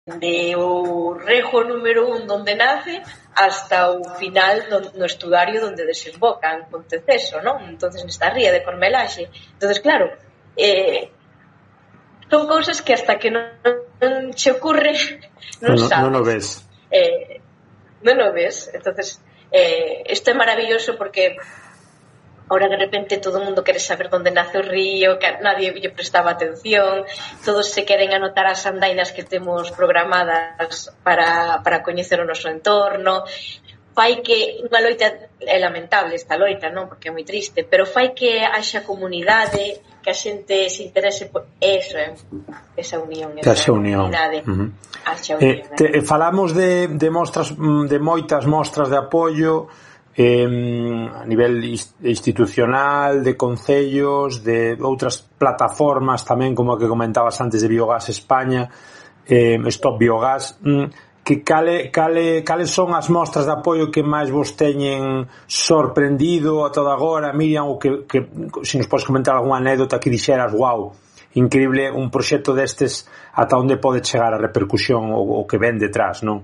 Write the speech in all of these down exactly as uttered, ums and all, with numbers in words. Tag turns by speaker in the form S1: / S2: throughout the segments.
S1: de o rego número un donde nace hasta o final do, no estuario donde desemboca en Ponteceso, non? Entonces nesta ría de Cormelaxe. Entonces claro, eh, son cousas que hasta que non, non che ocurre non
S2: no,
S1: sabes.
S2: Non o ves.
S1: Eh, non o ves. Entonces eh, isto é maravilloso porque ahora de repente todo o mundo quere saber onde nace o río, que nadie lle prestaba atención, todos se queren anotar as andainas que temos programadas para, para coñecer o noso entorno. Fai que unha loita, é lamentable esta loita, non? Porque é moi triste, pero fai que haxa comunidade, que a xente se interese por eso, é, esa unión, esa
S2: esa unión.
S1: comunidade.
S2: Uh-huh.
S1: Haxa unión.
S2: Eh, te, eh, falamos de, de mostras, de moitas mostras de apoio, Eh, a nivel institucional, de concellos, de outras plataformas tamén, como a que comentabas antes de Biogás España, eh, Stop Biogás, mm, que cale, cale, cales son as mostras de apoio que máis vos teñen sorprendido a toda agora, Miriam, ou que, que se nos podes comentar algunha anécdota que dixeras, wow, increíble un proxecto destes, ata onde pode chegar a repercusión o, o que ven detrás, non?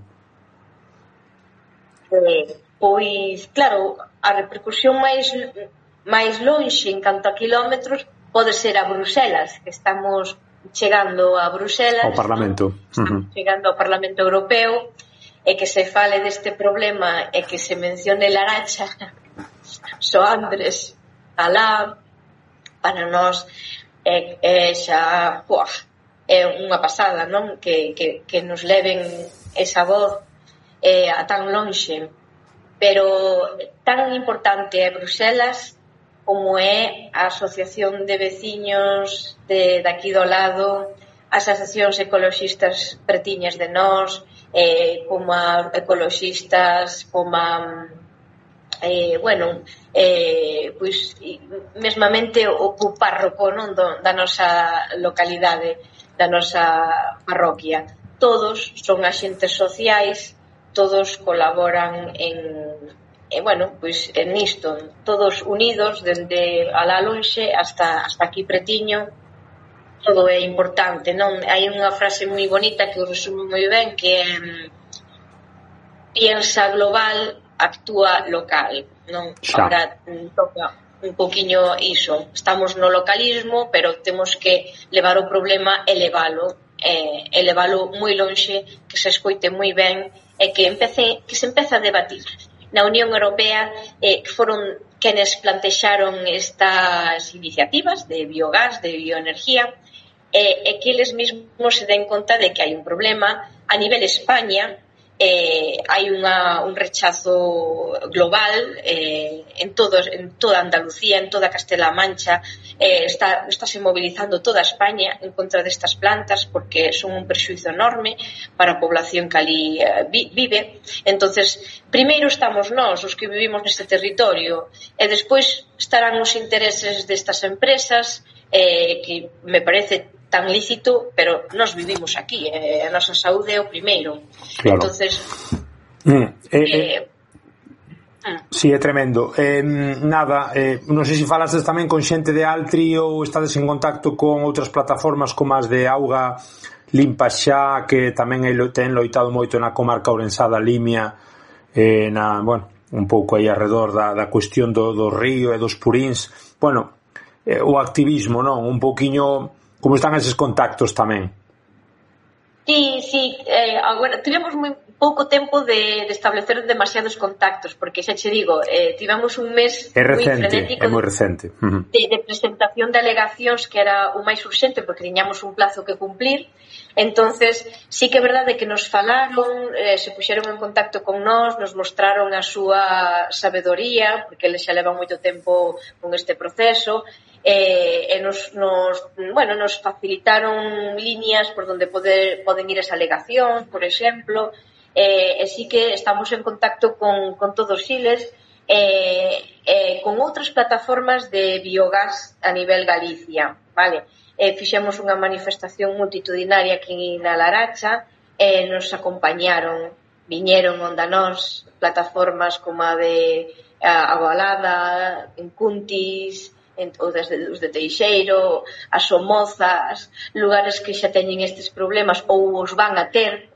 S1: Eh, pois, claro, a repercusión máis máis lonxe en canto a kilómetros pode ser a Bruselas, que estamos chegando a Bruselas,
S2: ao Parlamento,
S1: uh-huh. chegando ao Parlamento Europeo, e que se fale deste problema e que se mencione Laracha, Soandres, alá, para nós é, é xa, puah, é unha pasada, non? Que, que, que nos leven esa voz eh, a tan lonxe. Pero tan importante é Bruselas como é a Asociación de Veciños de, de aquí do lado, as asociacións ecoloxistas pretiñas de nós, eh, como a ecoloxistas, como a, eh, bueno, eh, pois, mesmamente o, o párroco, non, do, da nosa localidade, da nosa parroquia. Todos son axentes sociais, todos colaboran en, en bueno, pois en isto, todos unidos dende alá lonxe hasta hasta aquí pretiño. Todo é importante, non? Hai unha frase moi bonita que o resume moi ben, que é piensa global, actúa local, non? Agora toca un poquinho iso. Estamos no localismo, pero temos que levar o problema e levalo, eh, e levalo moi lonxe, que se escoite moi ben e que empece, que se empeza a debatir. Na Unión Europea eh, que foron quenes plantexaron estas iniciativas de biogás, de bioenergía, eh, e que eles mesmos se den conta de que hai un problema a nivel España. Eh, hai unha, un rechazo global eh, en, todos, en toda Andalucía, en toda Castela-A Mancha, eh, está, estáse mobilizando toda España en contra destas plantas porque son un prexuizo enorme para a población que ali eh, vi, vive. Entonces, primeiro estamos nós, os que vivimos neste territorio, e despois estarán os intereses destas empresas, eh, que me parece tan lícito, pero nós vivimos aquí, eh, a nosa saúde é o primeiro. Claro. Entonces
S2: mm, eh,
S1: eh,
S2: eh, sí, é tremendo. Eh, nada, eh, non sei se falastes tamén con xente de Altri ou estades en contacto con outras plataformas como as de Auga Limpa Xa, que tamén ten loitado moito na comarca ourensá da Limia, eh, na, bueno, un pouco aí arredor da, da cuestión do, do río e dos puríns. Bueno, eh, o activismo, non? Un pouquiño. Como están eses contactos tamén?
S1: Sí, sí, eh, agora tivemos moi pouco tempo de, de establecer demasiados contactos, porque xa che digo, eh, tivemos un mes
S2: é
S1: moi
S2: recente,
S1: frenético
S2: é moi recente. Uh-huh.
S1: de, de presentación de alegacións, que era o máis urxente porque tiñamos un plazo que cumplir. Entonces sí que é verdade que nos falaron, eh, se puxeron en contacto con nós, nos mostraron a súa sabedoría, porque eles xa levan moito tempo con este proceso, eh, e nos, nos, bueno, nos facilitaron líneas por donde poder, poden ir as alegacións, por exemplo, eh, e sí que estamos en contacto con, con todos eles, eh, eh, con outras plataformas de biogás a nivel Galicia, vale? Eh, fixemos unha manifestación multitudinaria aquí na Laracha, e eh, nos acompañaron, viñeron onda nós plataformas como a de a Agualada, en Cuntis, ou desde os de Teixeiro, as Somozas, lugares que xa teñen estes problemas ou os van a ter,